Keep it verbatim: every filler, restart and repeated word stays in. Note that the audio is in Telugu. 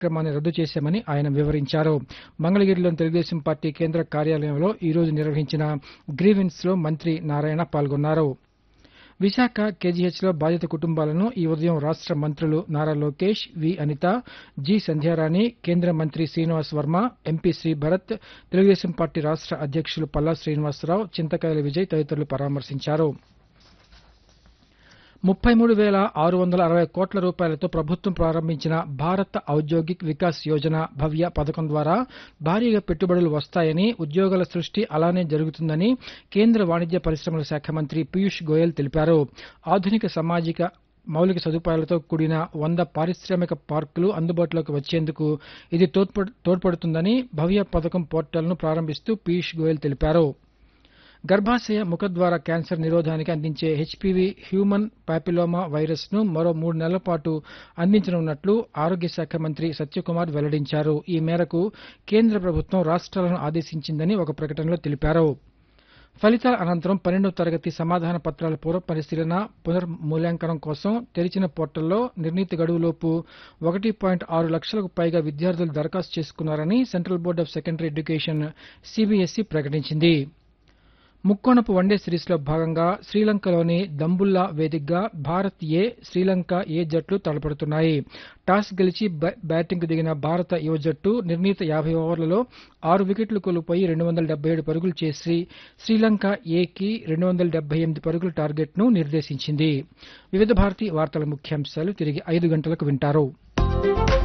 కార్యక్రమాన్ని రద్దు చేశామని ఆయన వివరించారు. మంగళగిరిలోని తెలుగుదేశం పార్టీ కేంద్ర కార్యాలయంలో ఈ రోజు నిర్వహించిన గ్రీవెన్స్ లో మంత్రి నారాయణ పాల్గొన్నారు. విశాఖ కేజీహెచ్లో బాధిత కుటుంబాలను ఈ ఉదయం రాష్ట మంత్రులు నారా లోకేష్, వి అనిత, జి సంధ్యారాణి, కేంద్ర మంత్రి శ్రీనివాస్ వర్మ, ఎంపీ శ్రీభరత్, తెలుగుదేశం పార్టీ రాష్ట అధ్యక్షులు పల్లా శ్రీనివాసరావు, చింతకాయల విజయ్ తదితరులు పరామర్శించారు. ముప్పై మూడు వేల ఆరు వందల అరవై కోట్ల రూపాయలతో ప్రభుత్వం ప్రారంభించిన భారత్ ఔద్యోగిక్ వికాస్ యోజన భవ్య పథకం ద్వారా భారీగా పెట్టుబడులు వస్తాయని, ఉద్యోగాల సృష్టి అలానే జరుగుతుందని కేంద్ర వాణిజ్య పరిశ్రమల శాఖ మంత్రి పీయూష్ గోయల్ తెలిపారు. ఆధునిక సామాజిక మౌలిక సదుపాయాలతో కూడిన వంద పారిశ్రామిక పార్కులు అందుబాటులోకి వచ్చేందుకు ఇది తోడ్పడుతుందని భవ్య పథకం పోర్టల్ను ప్రారంభిస్తూ పీయూష్ గోయల్ తెలిపారు. గర్భాశయ ముఖద్వార క్యాన్సర్ నిరోధానికి అందించే హెచ్పీవీ హ్యూమన్ పాపిలోమా వైరస్ ను మరో మూడు నెలల పాటు అందించనున్నట్లు ఆరోగ్య శాఖ మంత్రి సత్యకుమార్ వెల్లడించారు. ఈ మేరకు కేంద్ర ప్రభుత్వం రాష్ట్రాలను ఆదేశించిందని ఒక ప్రకటనలో తెలిపారు. ఫలితాల అనంతరం పన్నెండవ తరగతి సమాధాన పత్రాల పూర్వ పరిశీలన, పునర్మూల్యాంకనం కోసం తెరిచిన పోర్టల్లో నిర్ణీత గడువులోపు ఒకటి పాయింట్ ఆరు లక్షలకు పైగా విద్యార్థులు దరఖాస్తు చేసుకున్నారని central board of secondary education CBSE ప్రకటించింది. ముక్కోణపు వన్డే సిరీస్లో భాగంగా శ్రీలంకలోని దంబుల్లా వేదికగా భారత్ ఏ, శ్రీలంక ఏ జట్లు తలపడుతున్నాయి. టాస్ గెలిచి బ్యాటింగ్కు దిగిన భారత యువ జట్టు నిర్ణీత యాభై ఓవర్లలో ఆరు వికెట్లు కోల్పోయి రెండు వందల డెబ్బై ఏడు పరుగులు చేసి శ్రీలంక ఏకి రెండు వందల డెబ్బై ఎనిమిది పరుగుల టార్గెట్ను నిర్దేశించింది. వివిధ భారతి వార్తల ముఖ్యాంశాలు తిరిగి ఐదు గంటలకు వింటారు.